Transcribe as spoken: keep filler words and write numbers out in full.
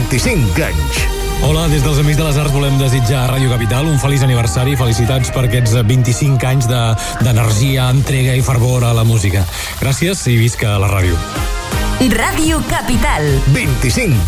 vint-i-cinc anys. Hola, des dels Amics de les Arts volem desitjar a Ràdio Capital un feliç aniversari, felicitats per aquests vint-i-cinc anys de, d'energia, entrega i fervor a la música. Gràcies i visca la ràdio. Ràdio Capital. vint-i-cinc